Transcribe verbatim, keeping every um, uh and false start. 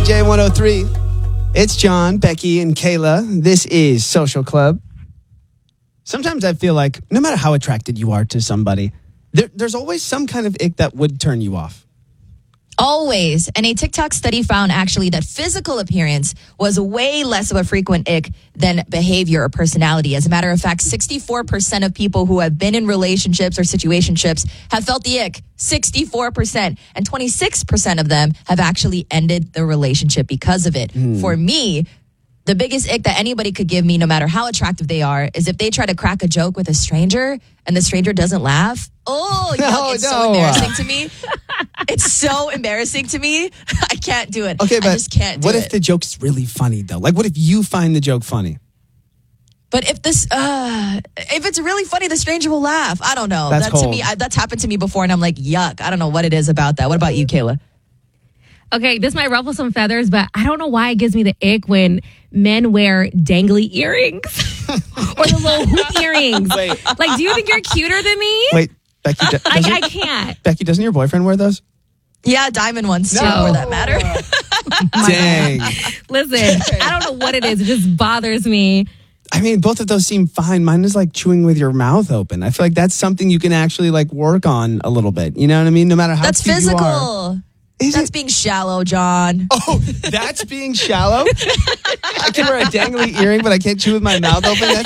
J one oh three. It's John, Becky, and Kayla. This is Social Club. Sometimes I feel like no matter how attracted you are to somebody, there, there's always some kind of ick that would turn you off. Always. And a TikTok study found actually that physical appearance was way less of a frequent ick than behavior or personality. As a matter of fact, sixty-four percent of people who have been in relationships or situationships have felt the ick. sixty-four percent. And twenty-six percent of them have actually ended the relationship because of it. Mm. For me, the biggest ick that anybody could give me, no matter how attractive they are, is if they try to crack a joke with a stranger and the stranger doesn't laugh. Oh, yuck, no, it's no. so embarrassing to me. It's so embarrassing to me. I can't do it. Okay, but I just can't do what it. if the joke's really funny, though? Like, what if you find the joke funny? But if this, uh, if it's really funny, the stranger will laugh. I don't know. That's that cold. to me, I, that's happened to me before, and I'm like, yuck. I don't know what it is about that. What about you, Kayla? Okay, this might ruffle some feathers, but I don't know why it gives me the ick when men wear dangly earrings or the little hoop earrings. Wait. Like, do you think you're cuter than me? Wait, Becky, do- I, I can't. Becky, doesn't your boyfriend wear those? Yeah, diamond ones too, No. for that matter. Dang. Listen, I don't know what it is. It just bothers me. I mean, both of those seem fine. Mine is like chewing with your mouth open. I feel like that's something you can actually like work on a little bit. You know what I mean? No matter how That's cute physical. you are. Is That's it? being shallow, John. Oh, that's being shallow? I can wear a dangly earring, but I can't chew with my mouth open? That's